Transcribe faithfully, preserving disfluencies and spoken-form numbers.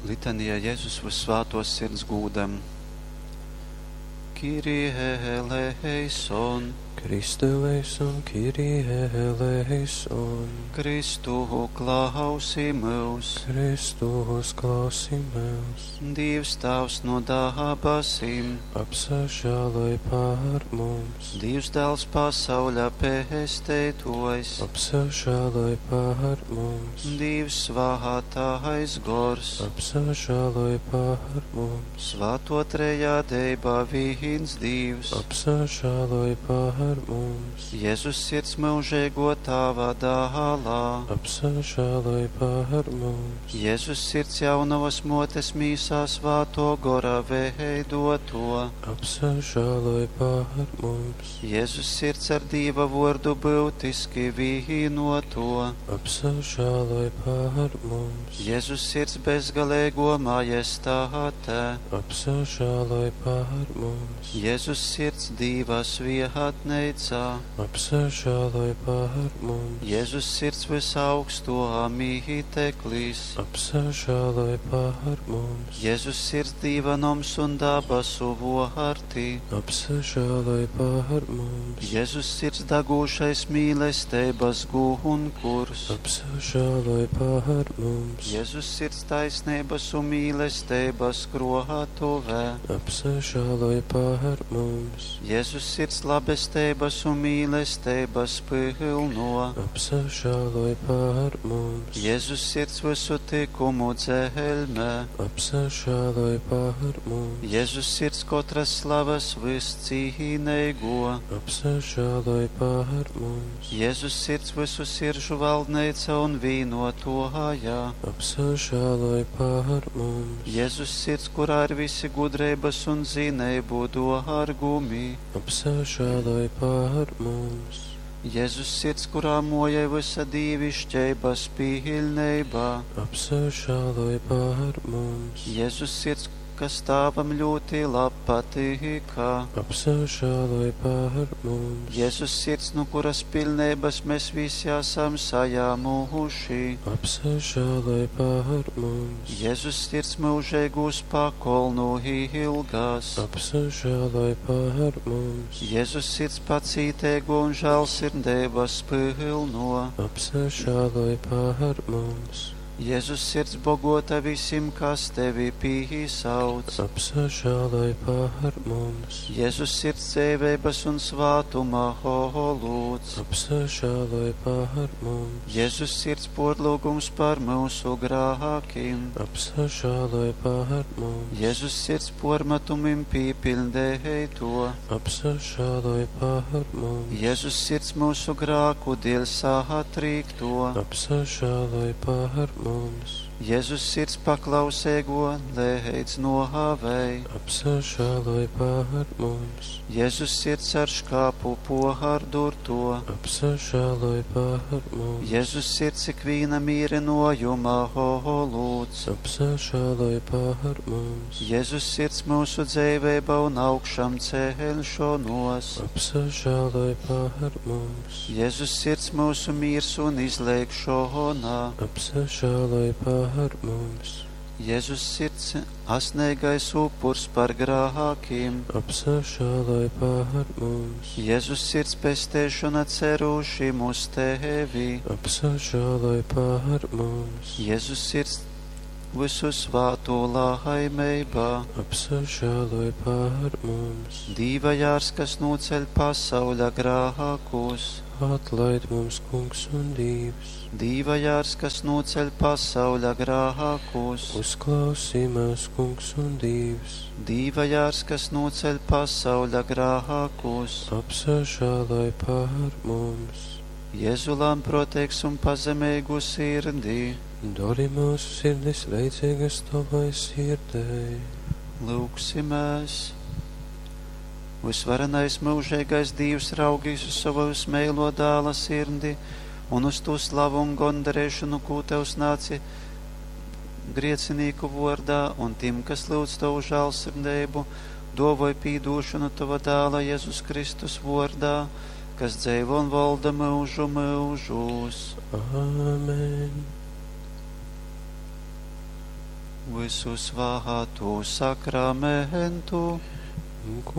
Litanijā Jēzus visvētos sirds gūdam. Kyrie eleison, Kristu eleison, Kyrie eleison, Kristu klausī mūs, Kristu uzklausī mūs, Dievs Tavs no dābasim, apsažāloj pār mums, Dievs Dēls pasauļa pēstētojs, apsažāloj pār mums, Dievs svātais gors, apsažāloj pār mums, svāto trejā deibā viens Dievs, apsažāloj pār mums, Jēzus sirds mūžēgo Tava dālā, apsažāloj pār mums, Jēzus sirds jaunavas motes mīsā svāto gora veidoto, apsažāloj pār mums, Jēzus sirds ar Dieva vārdu būtiski vīnoto, apsažāloj pār mums, Jēzus sirds bezgalēgo majestāte, apsažāloj pār mums, Jēzus sirds Dievas vietneicā, apsažāloj pār mums, Jēzus sirds visaugsto mīteklis, apsažāloj pār mums, Jēzus sirds dīvanoms un dabasu vārtī, apsažāloj pār mums, Jēzus sirds dagūšais mīlestības gunkurs, apsažāloj pār mums, Jēzus sirds taisnības un mīlestības krohatuvē, apsažāloj pār mums, Jēzus sirds labestības un mīlestības pilno, apsažāloj pār mums, Jēzus sirds visu tikumu dzelmē, apsažāloj pār mums, Jēzus sirds katras slavas viscīneigo, apsažāloj pār mums, Jēzus sirds visu siržu valdneica un vīnotojā, apsažāloj pār mums, Jēzus sirds, kurā ir visi gudrības un zineibu dārgumi, apsažāloj pār mums, Jēzus sirds, kurā moja visa dievišķības pilnībā, apsažāloj pār mums, Jēzus sirds, kas Tavam ļoti patīkā, apsažāloj pār mums, Jēzus sirds, no kuras pilnības mēs visi esam sajāmuši, apsažāloj pār mums, Jēzus sirds mūžēgus pakolnu ilgās, apsažāloj pār mums, Jēzus sirds pacītēgu un žēlsirdības pilno, apsažāloj pār mums, Jēzus sirds bogota visiem, kas Tevi pīsauc, apsažāloj pār mums, Jēzus sirds dzīvības un svātuma holūts, apsažāloj pār mums, Jēzus sirds podlūgums par mūsu grākiem, apsažāloj pār mums, Jēzus sirds pormatumim pīpildēja to, apsažāloj pār mums, Jēzus sirds mūsu grāku dēļ sātrīkto, apsažāloj pār mums, Jēzus sirds paklausēgo lēdz nohāvēj, apsažāloj pār mums, Jēzus sirds ar škāpu pohārdurto, apsažāloj pār mums, Jēzus sirds ikvīna mīrenojumā holūts, apsažāloj pār mums, Jēzus sirds mūsu dzīvība un augšam ceļšonos, apsažāloj pār mums, Jēzus sirds mūsu mīrs un izlēkšonā, apsažāloj pār mums, Jēzus sirds asnīgais upurs par grākiem, apsažāloj pār mums, Jēzus sirds pestēšana cerūšim uz Tevi, apsažāloj pār mums, Jēzus sirds visu svāto laimībā, apsažāloj pār mums, Dīva jārs, kas noceļ pasauļa grākus, atlaid mums, kungs un Dievs, Dīva jārs, kas noceļ pasauļa grākus, uzklausī mēs, kungs un Dievs, Dīva jārs, kas noceļ pasauļa grākus, apsažāloj pār mums, Jēzulam proteiks un pazemēgu sirdī, dori mūsu sirdis veicīgas Tavai sirdei, lūksimies. Visvarenais mūžīgais Dievs raugīs uz savu smēlo dāla sirdi un uz to slavu un gondarēšanu, ko Tevs nāci griecinīku vārdā, un tim, kas lūdz Tavu žēlsirdību, dovoj pīdošanu Tava dāla Jēzus Kristus vārdā, kas dzīvo un valda mūžu mūžos. Āmen. visu svātu sakramentu,